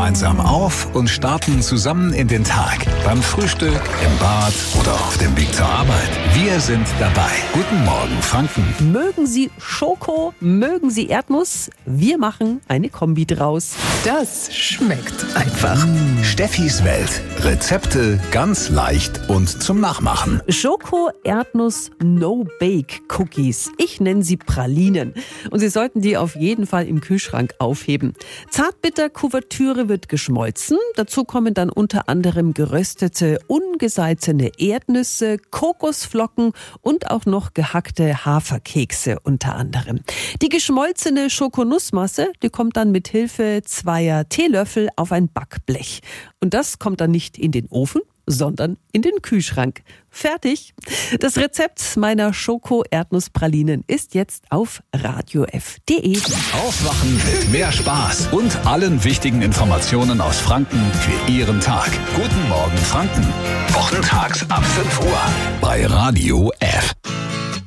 gemeinsam auf und starten zusammen in den Tag. Beim Frühstück, im Bad oder auf dem Weg zur Arbeit. Wir sind dabei. Guten Morgen, Franken. Mögen Sie Schoko, mögen Sie Erdnuss? Wir machen eine Kombi draus. Das schmeckt einfach. Steffis Welt. Rezepte ganz leicht und zum Nachmachen. Schoko, Erdnuss, No-Bake-Cookies. Ich nenne sie Pralinen. Und Sie sollten die auf jeden Fall im Kühlschrank aufheben. Zartbitter-Kuvertüre wird geschmolzen. Dazu kommen dann unter anderem geröstete, ungesalzene Erdnüsse, Kokosflocken und auch noch gehackte Haferkekse unter anderem. Die geschmolzene Schokonussmasse, die kommt dann mit Hilfe 2 Teelöffel auf ein Backblech. Und das kommt dann nicht in den Ofen, sondern in den Kühlschrank. Fertig. Das Rezept meiner Schoko-Erdnusspralinen ist jetzt auf radiof.de. Aufwachen mit mehr Spaß und allen wichtigen Informationen aus Franken für Ihren Tag. Guten Morgen, Franken. Wochentags ab 5 Uhr bei Radio F.